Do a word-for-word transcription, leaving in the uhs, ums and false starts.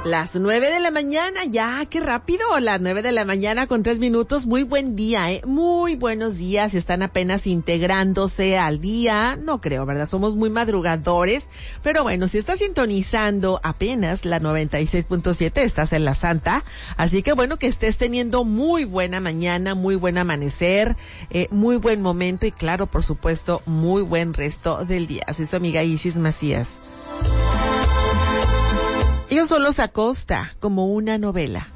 Las nueve de la mañana, ya, qué rápido, las nueve de la mañana con tres minutos, muy buen día, eh, muy buenos días, están apenas integrándose al día, no creo, ¿verdad? Somos muy madrugadores, pero bueno, si estás sintonizando apenas la noventa y seis punto siete, estás en la Santa, así que bueno, que estés teniendo muy buena mañana, muy buen amanecer, eh, muy buen momento y claro, por supuesto, muy buen resto del día. Soy su amiga Isis Macías. Ellos son los Acosta, como una novela.